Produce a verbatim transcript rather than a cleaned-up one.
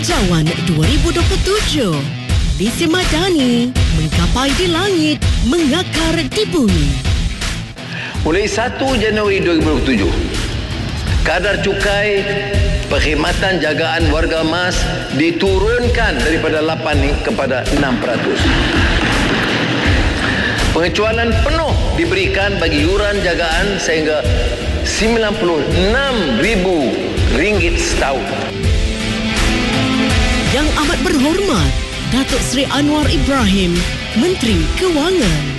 Belanjawan dua ribu dua puluh tujuh. Visi Madani menggapai di langit, mengakar di bumi. Mulai satu Januari dua ribu dua puluh tujuh, kadar cukai perkhidmatan jagaan warga emas diturunkan daripada lapan kepada enam peratus. Pengecualian penuh diberikan bagi yuran jagaan sehingga sembilan puluh enam ribu ringgit setahun. Yang amat berhormat, Datuk Seri Anwar Ibrahim, Menteri Kewangan.